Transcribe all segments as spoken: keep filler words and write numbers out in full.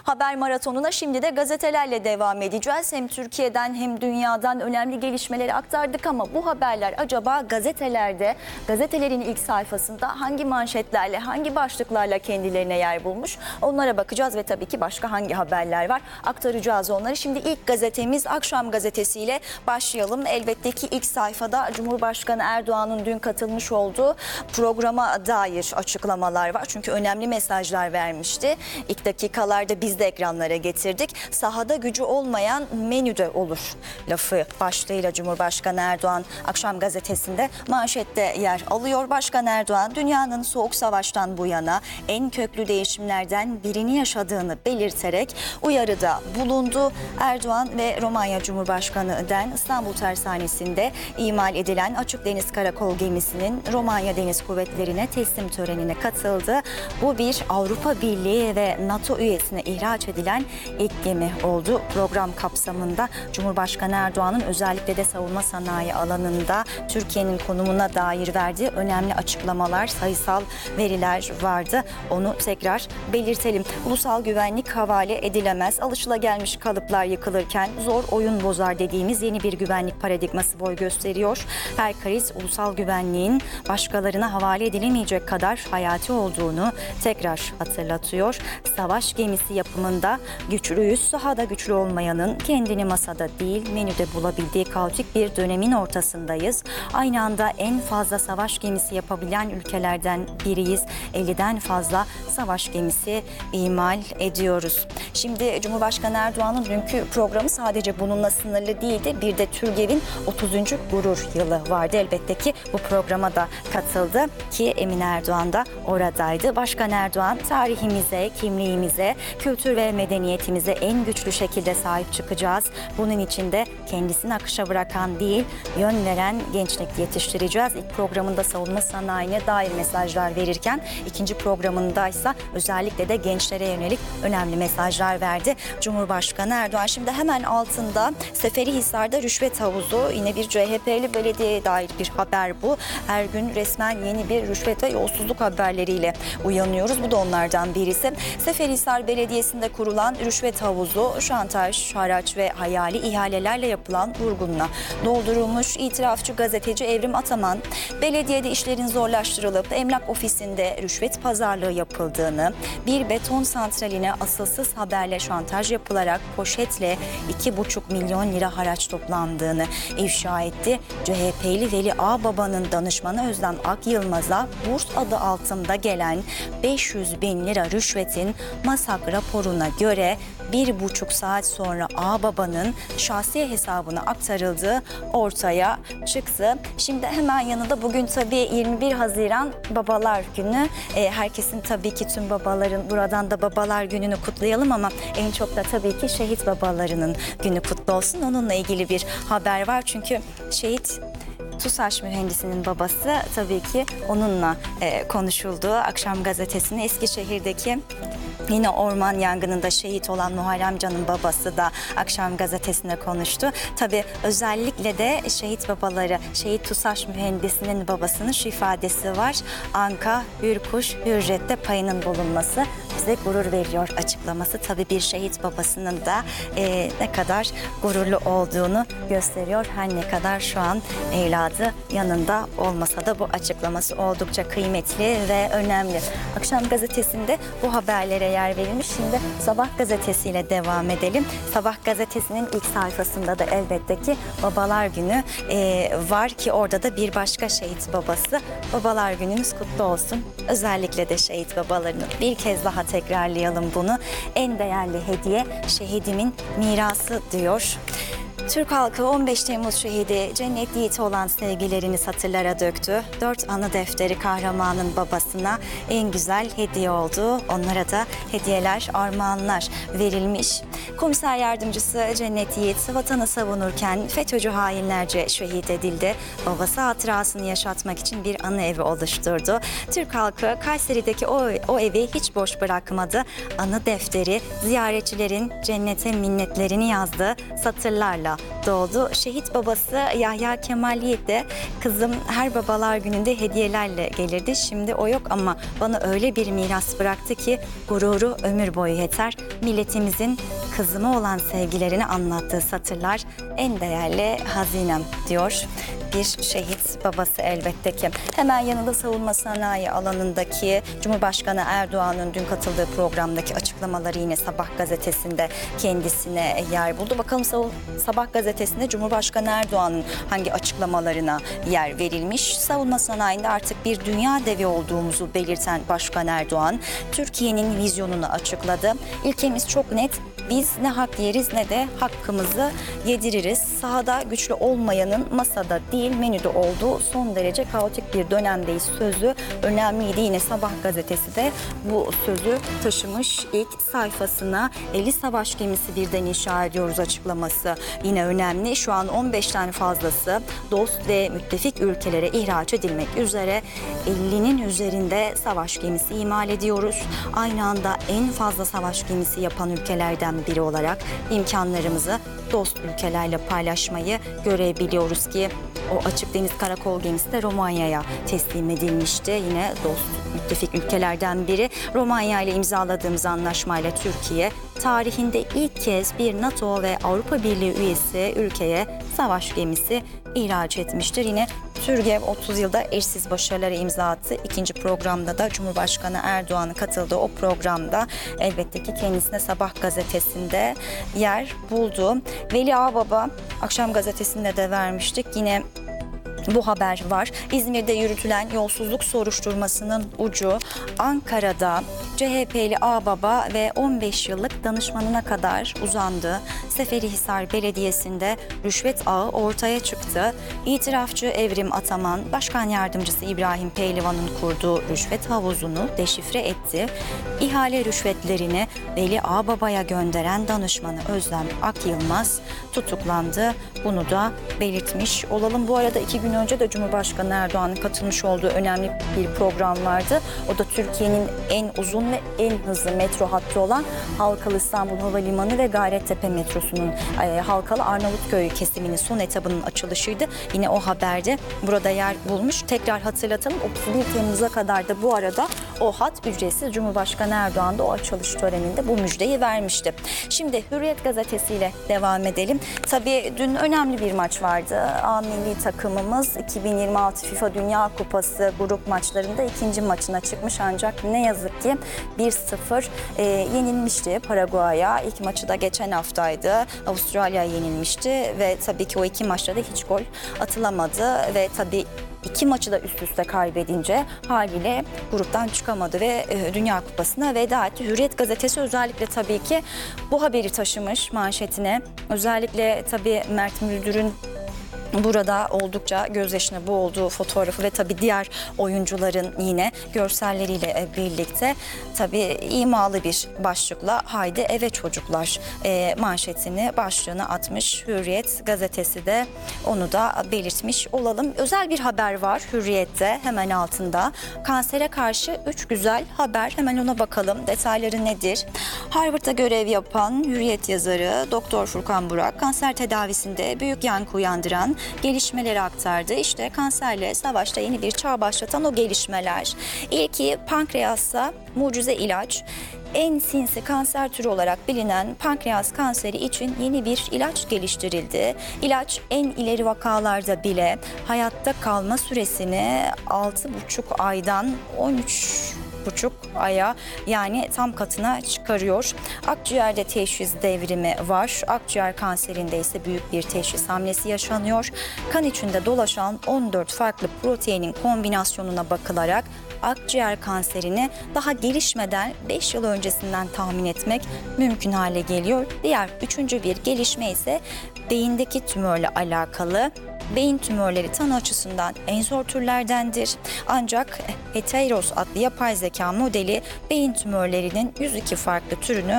Haber maratonuna şimdi de gazetelerle devam edeceğiz. Hem Türkiye'den hem dünyadan önemli gelişmeleri aktardık ama bu haberler acaba gazetelerde, gazetelerin ilk sayfasında hangi manşetlerle, hangi başlıklarla kendilerine yer bulmuş? Onlara bakacağız ve tabii ki başka hangi haberler var aktaracağız onları. Şimdi ilk gazetemiz Akşam Gazetesi ile başlayalım. Elbette ki ilk sayfada Cumhurbaşkanı Erdoğan'ın dün katılmış olduğu programa dair açıklamalar var. Çünkü önemli mesajlar vermişti. İlk dakikalarda biz de ekranlara getirdik. Sahada gücü olmayan menüde olur lafı başlığıyla Cumhurbaşkanı Erdoğan Akşam Gazetesi'nde manşette yer alıyor. Başkan Erdoğan dünyanın soğuk savaştan bu yana en köklü değişimlerden birini yaşadığını belirterek uyarıda bulundu. Erdoğan ve Romanya Cumhurbaşkanı'dan İstanbul Tersanesi'nde imal edilen Açık Deniz Karakol gemisinin Romanya Deniz Kuvvetleri'ne teslim törenine katıldı. Bu bir Avrupa Birliği ve NATO üyesine ihraç edilen ilk gemi oldu. Program kapsamında Cumhurbaşkanı Erdoğan'ın özellikle de savunma sanayi alanında Türkiye'nin konumuna dair verdiği önemli açıklamalar, sayısal veriler vardı. Onu tekrar belirtelim. Ulusal güvenlik havale edilemez. Alışılagelmiş kalıplar yıkılırken zor oyun bozar dediğimiz yeni bir güvenlik paradigması boy gösteriyor. Her kriz ulusal güvenliğin başkalarına havale edilemeyecek kadar hayati olduğunu tekrar hatırlatıyor. Savaş gemisi yapımında güçlüyüz, sahada güçlü olmayanın kendini masada değil menüde bulabildiği kaotik bir dönemin ortasındayız. Aynı anda en fazla savaş gemisi yapabilen ülkelerden biriyiz. elliden fazla savaş gemisi imal ediyoruz. Şimdi Cumhurbaşkanı Erdoğan'ın dünkü programı sadece bununla sınırlı değildi. Bir de TÜRGEV'in otuzuncu gurur yılı vardı. Elbette ki bu programa da katıldı ki Emine Erdoğan da oradaydı. Başkan Erdoğan tarihimize, kimliğimize, kültür ve medeniyetimize en güçlü şekilde sahip çıkacağız. Bunun için de kendisini akışa bırakan değil, yön veren gençlik yetiştireceğiz. İlk programında savunma sanayine dair mesajlar verirken ikinci programındaysa özellikle de gençlere yönelik önemli mesajlar verdi Cumhurbaşkanı Erdoğan. Şimdi hemen altında Seferihisar'da rüşvet havuzu, yine bir C H P'li belediyeye dair bir haber bu. Her gün resmen yeni bir rüşvet ve yolsuzluk haberleriyle uyanıyoruz. Bu da onlardan birisi. Seferihisar Belediyesi'nde kurulan rüşvet havuzu şantaj, haraç ve hayali ihalelerle yapılan vurgunla doldurulmuş. İtirafçı gazeteci Evrim Ataman, belediyede işlerin zorlaştırılıp emlak ofisinde rüşvet pazarlığı yapıldığını, bir beton santraline asılsız haberle şantaj yapılarak poşetle iki buçuk milyon lira haraç toplandığını ifşa etti. C H P'li Veli Ağbaba'nın danışmanı Özlem Akyılmaz'a burs adı altında gelen beş yüz bin lira rüşvetin MASAK raporuna göre bir buçuk saat sonra Ağbaba'nın şahsi hesabına aktarıldığı ortaya çıktı. Şimdi hemen yanında bugün tabii yirmi bir Haziran Babalar Günü. E, herkesin tabii ki tüm babaların buradan da Babalar Günü'nü kutlayalım ama en çok da tabii ki şehit babalarının günü kutlu olsun. Onunla ilgili bir haber var çünkü şehit TUSAŞ mühendisinin babası tabii ki onunla e, konuşuldu. Akşam Gazetesi'nin Eskişehir'deki yine orman yangınında şehit olan Muharrem Can'ın babası da Akşam Gazetesi'ne konuştu. Tabii özellikle de şehit babaları, şehit TUSAŞ mühendisinin babasının şu ifadesi var. Anka, Hürkuş, Hürjet'te payının bulunması bize gurur veriyor açıklaması. Tabii bir şehit babasının da e, ne kadar gururlu olduğunu gösteriyor. Her ne kadar şu an evladı yanında olmasa da bu açıklaması oldukça kıymetli ve önemli. Akşam Gazetesi'nde bu haberlere yer verilmiş. Şimdi Sabah Gazetesi ile devam edelim. Sabah Gazetesi'nin ilk sayfasında da elbette ki Babalar Günü e, var ki orada da bir başka şehit babası. Babalar Gününüz kutlu olsun. Özellikle de şehit babalarını bir kez daha tekrarlayalım bunu. En değerli hediye şehidimin mirası diyor. Türk halkı on beş Temmuz şehidi Cennet Yiğit'e olan sevgilerini satırlara döktü. Dört anı defteri kahramanın babasına en güzel hediye oldu. Onlara da hediyeler, armağanlar verilmiş. Komiser yardımcısı Cennet Yiğit vatanı savunurken FETÖ'cü hainlerce şehit edildi. Babası hatırasını yaşatmak için bir anı evi oluşturdu. Türk halkı Kayseri'deki o, o evi hiç boş bırakmadı. Anı defteri ziyaretçilerin cennete minnetlerini yazdığı satırlarla doğdu. Şehit babası Yahya Kemal Yiğit de kızım her babalar gününde hediyelerle gelirdi. Şimdi o yok ama bana öyle bir miras bıraktı ki gururu ömür boyu yeter. Milletimizin kızıma olan sevgilerini anlattığı satırlar en değerli hazinem diyor bir şehit babası elbette ki. Hemen yanında savunma sanayi alanındaki Cumhurbaşkanı Erdoğan'ın dün katıldığı programdaki açıklamaları yine Sabah gazetesinde kendisine yer buldu. Bakalım Sabah gazetesinde Cumhurbaşkanı Erdoğan'ın hangi açıklamalarına yer verilmiş. Savunma sanayinde artık bir dünya devi olduğumuzu belirten Başkan Erdoğan, Türkiye'nin vizyonunu açıkladı. İlkemiz çok net. Biz ne hak yeriz ne de hakkımızı yediririz. Sahada güçlü olmayanın masada değil menüde olduğu son derece kaotik bir dönemdeyiz sözü önemliydi. Yine Sabah gazetesi de bu sözü taşımış ilk sayfasına. elli savaş gemisi birden inşa ediyoruz açıklaması yine önemli. Şu an on beşten fazlası dost ve müttefik ülkelere ihraç edilmek üzere ellinin üzerinde savaş gemisi imal ediyoruz. Aynı anda en fazla savaş gemisi yapan ülkelerden biri olarak imkanlarımızı dost ülkelerle paylaşmayı görebiliyoruz ki o açık deniz karakol gemisi de Romanya'ya teslim edilmişti. Yine dost müttefik ülkelerden biri. Romanya ile imzaladığımız anlaşmayla Türkiye tarihinde ilk kez bir NATO ve Avrupa Birliği üyesi ülkeye savaş gemisi ihraç etmiştir. Yine TÜRGEV otuz yılda eşsiz başarılara imza attı. İkinci programda da Cumhurbaşkanı Erdoğan'ın katıldığı o programda elbette ki kendisine Sabah gazetesinde yer buldu. Veli Ağbaba Akşam gazetesinde de vermiştik. Yine bu haber var. İzmir'de yürütülen yolsuzluk soruşturmasının ucu Ankara'da C H P'li Ağbaba ve on beş yıllık danışmanına kadar uzandı. Seferihisar Belediyesi'nde rüşvet ağı ortaya çıktı. İtirafçı Evrim Ataman, Başkan Yardımcısı İbrahim Pehlivan'ın kurduğu rüşvet havuzunu deşifre etti. İhale rüşvetlerini Veli Ağbaba'ya gönderen danışmanı Özlem Akyılmaz tutuklandı. Bunu da belirtmiş olalım. Bu arada iki gün önce de Cumhurbaşkanı Erdoğan'ın katılmış olduğu önemli bir program vardı. O da Türkiye'nin en uzun ve en hızlı metro hattı olan Halkalı İstanbul Havalimanı ve Gayrettepe metrosunun e, Halkalı Arnavutköy kesiminin son etabının açılışıydı. Yine o haberde burada yer bulmuş. Tekrar hatırlatalım, otuz bir Temmuz'a kadar da bu arada o hat ücretsiz. Cumhurbaşkanı Erdoğan da o açılış töreninde bu müjdeyi vermişti. Şimdi Hürriyet gazetesiyle devam edelim. Tabii dün önemli bir maç vardı. A milli takımımız iki bin yirmi altı FIFA Dünya Kupası grup maçlarında ikinci maçına çıkmış ancak ne yazık ki bir sıfır e, yenilmişti Paraguay'a. İlk maçı da geçen haftaydı. Avustralya yenilmişti ve tabii ki o iki maçta da hiç gol atılamadı ve tabii İki maçı da üst üste kaybedince haliyle gruptan çıkamadı ve e, Dünya Kupası'na veda etti. Hürriyet gazetesi özellikle tabii ki bu haberi taşımış manşetine. Özellikle tabii Mert Müldür'ün burada oldukça gözyaşına boğulduğu fotoğrafı ve tabii diğer oyuncuların yine görselleriyle birlikte tabii imalı bir başlıkla "Haydi eve çocuklar" e, manşetini, başlığını atmış Hürriyet gazetesi de, onu da belirtmiş olalım. Özel bir haber var Hürriyet'te hemen altında. Kansere karşı üç güzel haber. Hemen ona bakalım. Detayları nedir? Harvard'da görev yapan Hürriyet yazarı Doktor Furkan Burak kanser tedavisinde büyük yankı uyandıran gelişmeleri aktardı. İşte kanserle savaşta yeni bir çağ başlatan o gelişmeler. İlki pankreasa mucize ilaç. En sinsi kanser türü olarak bilinen pankreas kanseri için yeni bir ilaç geliştirildi. İlaç en ileri vakalarda bile hayatta kalma süresini altı buçuk aydan on üç buçuk aya, yani tam katına çıkarıyor. Akciğerde teşhis devrimi var. Akciğer kanserinde ise büyük bir teşhis hamlesi yaşanıyor. Kan içinde dolaşan on dört farklı proteinin kombinasyonuna bakılarak akciğer kanserini daha gelişmeden beş yıl öncesinden tahmin etmek mümkün hale geliyor. Diğer üçüncü bir gelişme ise beyindeki tümörle alakalı. Beyin tümörleri tanı açısından en zor türlerdendir. Ancak Heteros adlı yapay zeka modeli beyin tümörlerinin yüz iki farklı türünü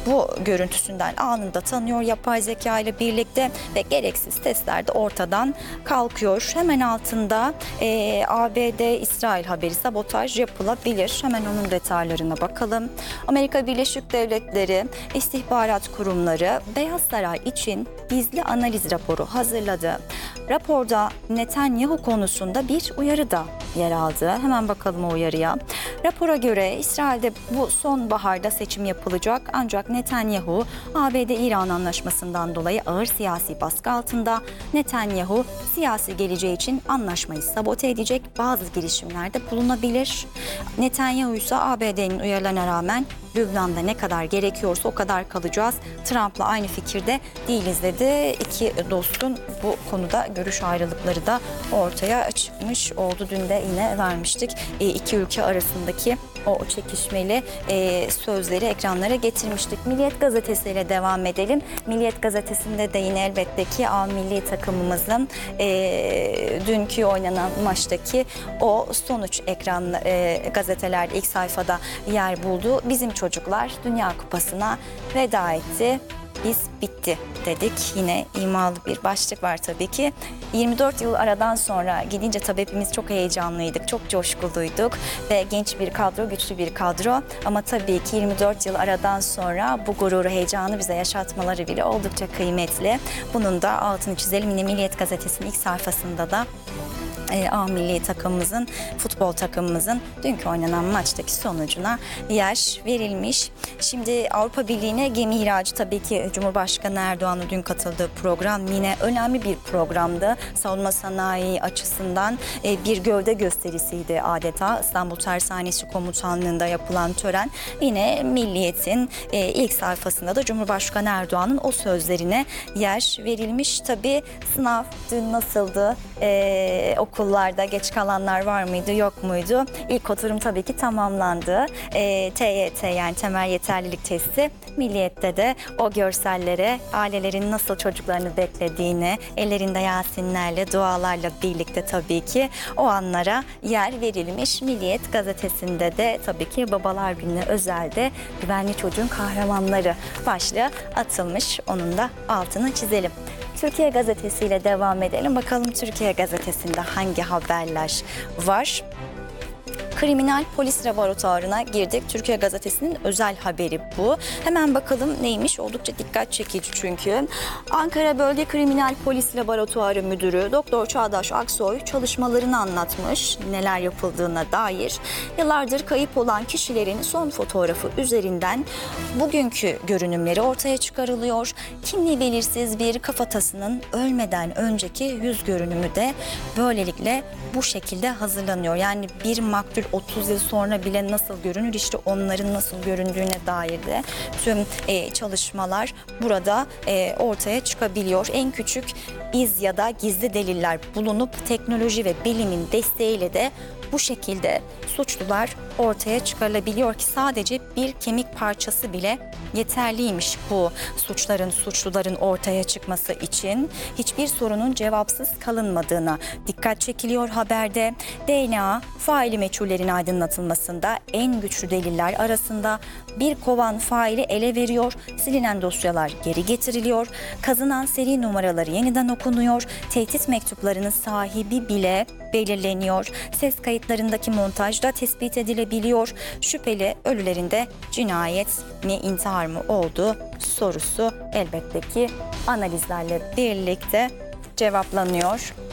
bu görüntüsünden anında tanıyor yapay zeka ile birlikte ve gereksiz testler de ortadan kalkıyor. Hemen altında e, A B D-İsrail haberi, sabotaj yapılabilir. Hemen onun detaylarına bakalım. Amerika Birleşik Devletleri İstihbarat Kurumları Beyaz Saray için gizli analiz raporu hazırladı. Raporda Netanyahu konusunda bir uyarı da yer aldı. Hemen bakalım o uyarıya. Rapora göre İsrail'de bu sonbaharda seçim yapılacak ancak Netanyahu A B D-İran anlaşmasından dolayı ağır siyasi baskı altında. Netanyahu siyasi geleceği için anlaşmayı sabote edecek bazı girişimlerde bulunabilir. Netanyahu ise A B D'nin uyarılarına rağmen Lübnan'da ne kadar gerekiyorsa o kadar kalacağız. Trump'la aynı fikirde değiliz dedi. İki dostun bu konuda görüş ayrılıkları da ortaya çıkmış oldu. Dün de yine vermiştik. E, iki ülke arasındaki o çekişmeli e, sözleri ekranlara getirmiştik. Milliyet gazetesiyle devam edelim. Milliyet gazetesinde de yine elbette ki A milli takımımızın e, dünkü oynanan maçtaki o sonuç ekran e, gazetelerde ilk sayfada yer buldu. Bizim çocuklar Dünya Kupası'na veda etti. Biz bitti dedik. Yine imalı bir başlık var tabii ki. yirmi dört yıl aradan sonra gidince tabii hepimiz çok heyecanlıydık, çok coşkuluyduk ve genç bir kadro, güçlü bir kadro. Ama tabii ki yirmi dört yıl aradan sonra bu gururu, heyecanı bize yaşatmaları bile oldukça kıymetli. Bunun da altını çizelim. Yine Milliyet Gazetesi'nin ilk sayfasında da A milli takımımızın, futbol takımımızın dünkü oynanan maçtaki sonucuna yer verilmiş. Şimdi Avrupa Birliği'ne gemi ihracı, tabii ki Cumhurbaşkanı Erdoğan'ın dün katıldığı program yine önemli bir programdı. Savunma sanayi açısından bir gövde gösterisiydi adeta. İstanbul Tersanesi Komutanlığı'nda yapılan tören. Yine Milliyet'in ilk sayfasında da Cumhurbaşkanı Erdoğan'ın o sözlerine yer verilmiş. Tabii sınav dün nasıldı? Ee, okullarda geç kalanlar var mıydı, yok muydu? İlk oturum tabii ki tamamlandı. E, T Y T yani temel yeterlilik testi. Milliyet'te de o görsellere ailelerin nasıl çocuklarını beklediğini, ellerinde Yasinlerle, dualarla birlikte tabii ki o anlara yer verilmiş. Milliyet gazetesinde de tabii ki Babalar Günü'ne özelde güvenli çocuğun kahramanları başlığı atılmış. Onun da altını çizelim. Türkiye Gazetesi ile devam edelim. Bakalım Türkiye Gazetesi'nde hangi haberler var? Kriminal polis laboratuvarına girdik. Türkiye Gazetesi'nin özel haberi bu. Hemen bakalım neymiş? Oldukça dikkat çekici çünkü. Ankara Bölge Kriminal Polis Laboratuvarı Müdürü Doktor Çağdaş Aksoy çalışmalarını anlatmış. Neler yapıldığına dair. Yıllardır kayıp olan kişilerin son fotoğrafı üzerinden bugünkü görünümleri ortaya çıkarılıyor. Kimliği belirsiz bir kafatasının ölmeden önceki yüz görünümü de böylelikle bu şekilde hazırlanıyor. Yani bir maktul otuz yıl sonra bile nasıl görünür, işte onların nasıl göründüğüne dair de tüm e, çalışmalar burada e, ortaya çıkabiliyor. En küçük iz ya da gizli deliller bulunup teknoloji ve bilimin desteğiyle de bu şekilde suçlular ortaya çıkarılabiliyor ki sadece bir kemik parçası bile yeterliymiş bu suçların, suçluların ortaya çıkması için. Hiçbir sorunun cevapsız kalınmadığına dikkat çekiliyor haberde. D N A faili meçhullerin aydınlatılmasında en güçlü deliller arasında. Bir kovan faili ele veriyor, silinen dosyalar geri getiriliyor, kazınan seri numaraları yeniden okunuyor, tehdit mektuplarının sahibi bile belirleniyor, ses kayıtlarındaki montajda tespit edilebiliyor, şüpheli ölülerin de cinayet mi, intihar mı olduğu sorusu elbette ki analizlerle birlikte cevaplanıyor.